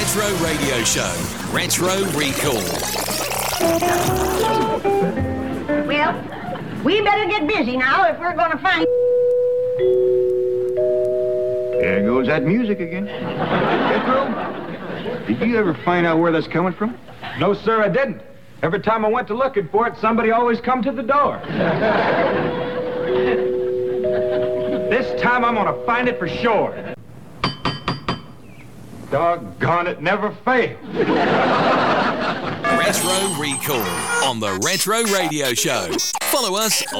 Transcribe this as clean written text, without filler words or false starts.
Retro Radio Show, Retro Recall. Well, we better get busy now if we're going to find... There goes that music again. Petro, did you ever find out where that's coming from? No, sir, I didn't. Every time I went to looking for it, somebody always come to the door. This time I'm gonna find it for sure. Doggone it, never failed. Retro Recall on the Retro Radio Show. Follow us on